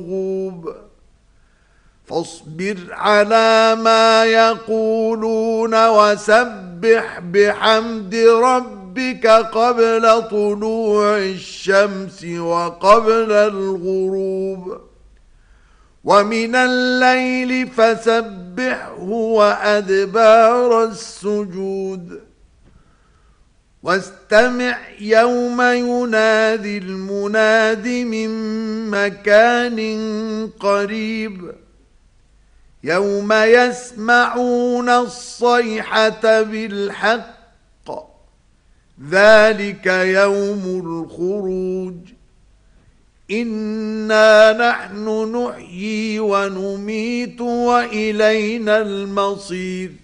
والمغوب فاصبر على ما يقولون وسبح بحمد ربك قبل طلوع الشمس وقبل الغروب ومن الليل فسبحه وأدبار السجود واستمع يوم ينادي المناد من مكان قريب يوم يسمعون الصيحة بالحق ذلك يوم الخروج إنا نحن نحيي ونميت وإلينا المصير